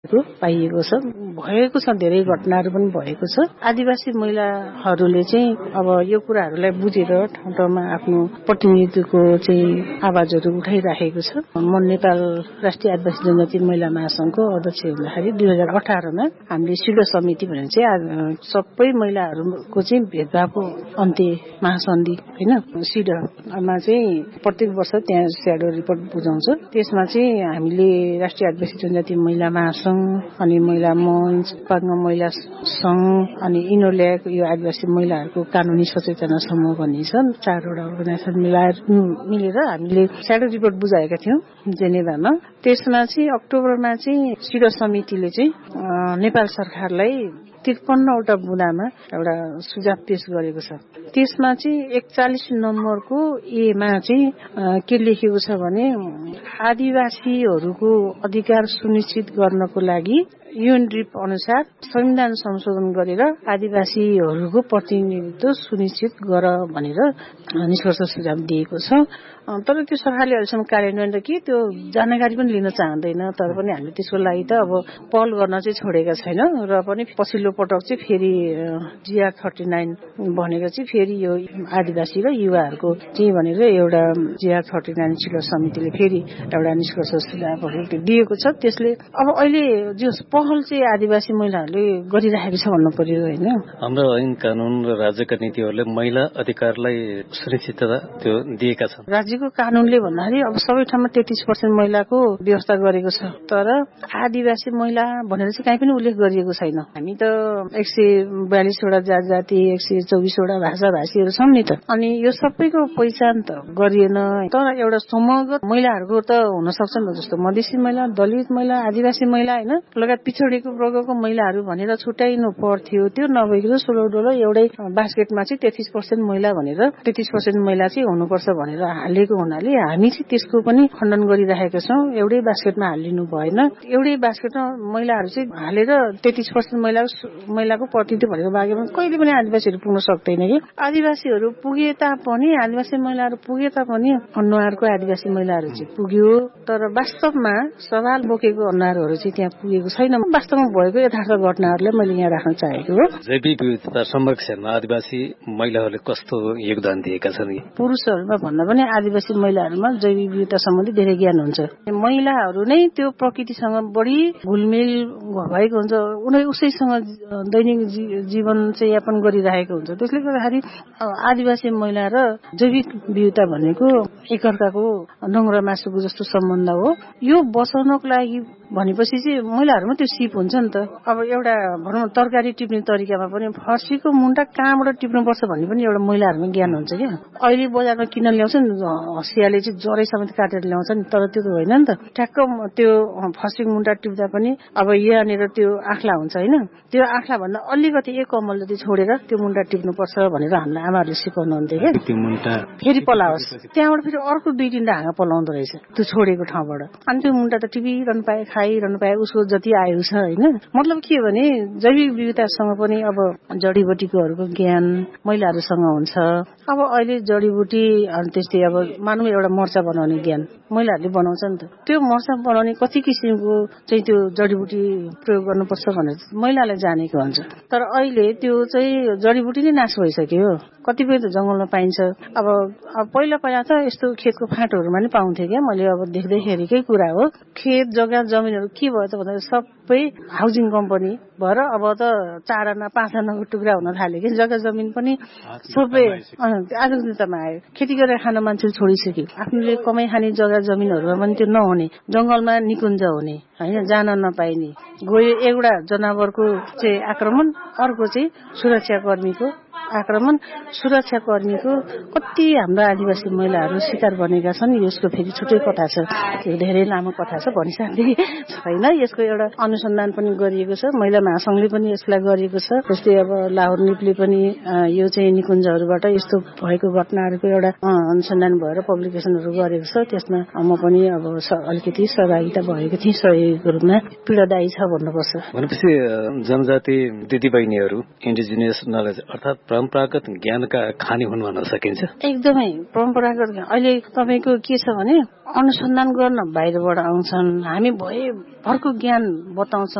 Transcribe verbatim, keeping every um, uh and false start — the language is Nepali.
पाइएको छ, भएको छ, धेरै घटनाहरू पनि भएको छ। आदिवासी महिलाहरूले चाहिँ अब यो कुराहरूलाई बुझेर ठाउँ ठाउँमा आफ्नो प्रतिनिधित्वको चाहिँ आवाजहरू उठाइराखेको छ। म नेपाल राष्ट्रिय आदिवासी जनजाति महिला महासंघको अध्यक्ष हुँदाखेरि दुई हजार अठारमा हामीले सिडो समिति भनेर चाहिँ सबै महिलाहरूको चाहिँ भेदभावको अन्त्य महासन्धि होइन सिडोमा चाहिँ प्रत्येक वर्ष त्यहाँ स्याडो रिपोर्ट बुझाउँछ। त्यसमा चाहिँ हामीले राष्ट्रिय आदिवासी जनजाति महिला महासंघ अनि महिला मञ्च, पाङ्ग महिला संघ अनि इनोल्याक यो आदिवासी महिलाहरूको कानूनी सचेतना समूह भन्ने छ, चारवटा अर्गनाइजेसन मिलाएर मिलेर हामीले स्याडो रिपोर्ट बुझाएका थियौं जेनेभामा। त्यसमा चाहिँ अक्टोबरमा चाहिँ सिडो समितिले चाहिँ नेपाल सरकारलाई त्रिपन्नवटा बुँदामा एउटा सुझाव पेश गरेको छ। त्यसमा चाहिँ एकचालिस नम्बरको एमा चाहिँ के लेखेको छ भने आदिवासीहरूको अधिकार सुनिश्चित गर्नको लागि यूएनडीपी अनुसार संविधान संशोधन गरेर आदिवासीहरूको प्रतिनिधित्व सुनिश्चित गर भनेर निष्कर्ष सुझाव दिएको छ। तर त्यो सरकारले अहिलेसम्म कार्यान्वयन के त्यो जानकारी पनि लिन चाहँदैन। तर पनि हामीले त्यसको लागि त अब पहल गर्न चाहिँ छोडेका छैनौं र पनि पछिल्लो पटक चाहिँ फेरि जीआर थर्टी नाइन भनेर चाहिँ फेरि यो आदिवासी र युवाहरूको चाहिँ भनेर एउटा जीआर थर्टी नाइन सिडो समितिले फेरि एउटा निष्कर्ष सुझावहरू दिएको छ। त्यसले अब अहिले जो पहल चाहिँ आदिवासी महिलाहरूले गरिरहेको छ भन्नु पर्यो होइन। हाम्रो ऐन कानून र राज्यका नीतिहरूले महिला अधिकारलाई सुरक्षितता त्यो दिएका छन्। राज्यको कानूनले भन्दाखेरि अब सबै ठाउँमा तेत्तीस पर्सेन्ट महिलाको व्यवस्था गरेको छ, तर आदिवासी महिला भनेर चाहिँ कहीँ पनि उल्लेख गरिएको छैन। हामी त एक सय बयालिसवटा जात जाति एक सय चौबिसवटा भाषा भाषीहरू छौँ नि त, अनि यो सबैको पहिचान त गरिएन। तर एउटा समग्र महिलाहरूको त हुन सक्छ नि, जस्तो मधेसी महिला, दलित महिला, आदिवासी महिला होइन लगायत पिछडिएको वर्गको महिलाहरू भनेर छुट्याइनु पर्थ्यो। त्यो नभइकन सोह्र डोलो एउटै बास्केटमा चाहिँ तेत्तीस पर्सेन्ट महिला भनेर तेत्तीस पर्सेन्ट महिला चाहिँ हुनुपर्छ भनेर हालेको हुनाले हामी चाहिँ त्यसको पनि खण्डन गरिरहेका छौँ। एउटै बास्केटमा हालिनु भएन, एउटै बास्केटमा महिलाहरू चाहिँ हालेर तेत्तीस पर्सेन्ट महिला महिलाको प्रतिनिधित्व भनेको बागेमा कहिले पनि आदिवासीहरू पुग्न सक्दैन कि। आदिवासीहरू पुगे तापनि आदिवासी महिलाहरू पुगे तापनि अनुहारको आदिवासी महिलाहरू चाहिँ पुग्यो, तर वास्तवमा सवाल बोकेको अनुहारहरू चाहिँ त्यहाँ पुगेको छैन। वास्तवमा भएको यथार्थ घटनाहरूलाई मैले यहाँ राख्न चाहेको हो। जैविक विविधता संरक्षणमा आदिवासी महिलाहरूले कस्तो योगदान दिएका छन्? पुरुषहरूमा भन्दा पनि आदिवासी महिलाहरूमा जैविक विविधता सम्बन्धी धेरै ज्ञान हुन्छ। महिलाहरू नै त्यो प्रकृतिसँग बढी घुलमेल भएको हुन्छ, उनीहरू उसैसँग दैनिक जीवन चाहिँ यापन गरिरहेको हुन्छ। त्यसले गर्दाखेरि आदिवासी महिला र जैविक विविधता भनेको एकअर्काको नङ्ग्रा मासुको जस्तो सम्बन्ध हो। यो बचाउनको लागि भनेपछि चाहिँ महिलाहरूमा त्यो सिप हुन्छ नि त। अब एउटा भनौँ तरकारी टिप्ने तरिकामा पनि फर्सीको मुन्टा कहाँबाट टिप्नुपर्छ भन्ने पनि एउटा महिलाहरूमा ज्ञान हुन्छ क्या। अहिले बजारमा किन ल्याउँछ नि हँसियाले चाहिँ जरै समेत काटेर ल्याउँछ नि, तर त्यो त होइन नि त। ठ्याक्क त्यो फर्सीको मुन्टा टिप्दा पनि अब यहाँनिर त्यो आँखला हुन्छ होइन, त्यो आँखला भन्दा अलिकति एक कमल जति छोडेर त्यो मुन्टा टिप्नुपर्छ भनेर हामीलाई आमाहरूले सिकाउनुहुन्थ्यो क्या। त्यो मुन्टा फेरि पलाओस्, त्यहाँबाट फेरि अर्को दुई तिनवटा हाँगा पलाउँदो रहेछ त्यो छोडेको ठाउँबाट। अनि त्यो मुन्टा त टिपिरहनु पाए खाइरहनु पाए उसको जति आयु छ होइन। मतलब के हो भने जैविक विविधतासँग पनि अब जडीबुटीकोहरूको ज्ञान महिलाहरूसँग हुन्छ। अब अहिले जडीबुटी अनि त्यस्तै अब मानव एउटा मर्चा बनाउने ज्ञान महिलाहरूले बनाउँछ नि त। त्यो मर्चा बनाउने कति किसिमको चाहिँ त्यो जडीबुटी प्रयोग गर्नुपर्छ भनेर महिलाले जानेको हुन्छ। तर अहिले त्यो चाहिँ जडीबुटी नै नाश भइसक्यो। कतिपय त जंगलमा पाइन्छ। अब पहिला पहिला त यस्तो खेतको फाँटोहरूमा नि पाउँथे क्या। मैले अब देख्दैखेरिकै कुरा हो। खेत जग्गा जमिनहरू के भयो त भन्दा सबै हाउसिङ कम्पनी भएर अब त चार आना पाँच आनाको टुक्रा हुन थाल्यो कि। जग्गा जमिन पनि सबै आधुनिकतामा आयो। खेती गरेर खान मान्छेले छोडिसक्यो। आफूले कमाइ खाने जग्गा जमिनहरूमा पनि त्यो नहुने, जंगलमा निकुञ्ज हुने होइन, जान नपाइने गयो। एउटा जनावरको चाहिँ आक्रमण, अर्को चाहिँ सुरक्षाकर्मीको आक्रमण। सुरक्षाकर्मीको कति हाम्रो आदिवासी महिलाहरू शिकार बनेका छन्। यसको फेरि छुट्टै कथा छ, त्यो धेरै लामो कथा छ, भनिसक्दै छैन। यसको एउटा अनुसन्धान पनि गरिएको छ, महिला महासंघले पनि यसलाई गरिएको छ। जस्तै अब लाहोर निपले पनि यो चाहिँ निकुञ्जहरूबाट यस्तो भएको घटनाहरूको एउटा अनुसन्धान भएर पब्लिकेसनहरू गरेको छ। त्यसमा म पनि अब अलिकति सहभागिता भएको थिएँ सहयोगको रूपमा। पीडादायी छ भन्नुपर्छ। भनेपछि जनजाति दिदीबहिनीहरू इन्डिजिनियस नलेज अर्थात् परम्परागत ज्ञानका खानी हुन् भन्न सकिन्छ। एकदमै परम्परागत ज्ञान। अहिले तपाईँको के छ भने अनुसन्धान गर्न बाहिरबाट आउँछन्, हामी भए भरको ज्ञान बताउँछौँ।